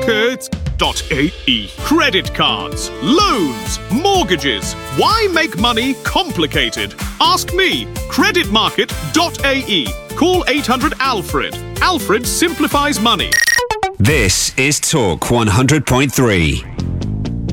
Creditmarket.ae. Credit cards, loans, mortgages. Why make money complicated? Ask me. Creditmarket.ae. Call 800 Alfred. Alfred simplifies money. This is Talk 100.3.